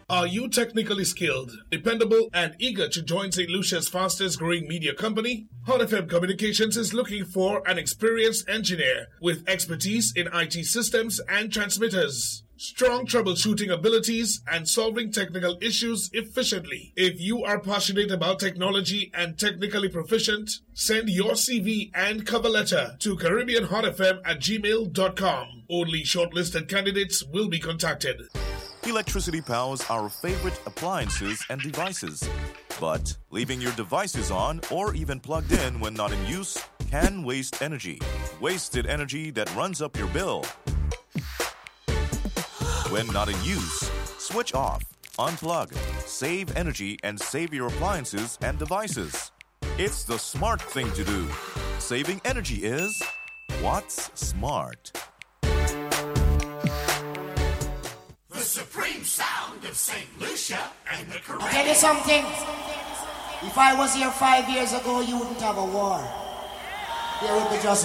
Are you technically skilled, dependable, and eager to join St. Lucia's fastest growing media company? Hot FM Communications is looking for an experienced engineer with expertise in IT systems and transmitters, strong troubleshooting abilities, and solving technical issues efficiently. If you are passionate about technology and technically proficient, send your CV and cover letter to CaribbeanHotFM@gmail.com. Only shortlisted candidates will be contacted. Electricity powers our favorite appliances and devices. But leaving your devices on or even plugged in when not in use can waste energy. Wasted energy that runs up your bill. When not in use, switch off, unplug, save energy, and save your appliances and devices. It's the smart thing to do. Saving energy is what's smart. The supreme sound of St. Lucia and the Caribbean. I'll tell you something. If I was here 5 years ago, you wouldn't have a war. There would be just